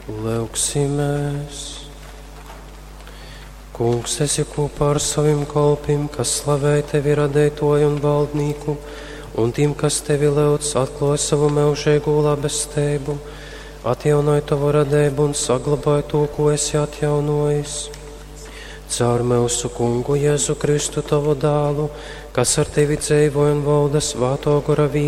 Lūksimies. Kungs, esi kopā ar saviem kalpiem, kas slavē tevi radētoju un valdnieku, un tiem, kas tevi lūdz, atklāj savu mūžīgo labestību, atjaunoja tavu radību un saglabāja to, ko esi atjaunojis. Caur mūsu Kungu Jēzu Kristu tavu dēlu, kas ar tevi dzīvo un valda Svētā gara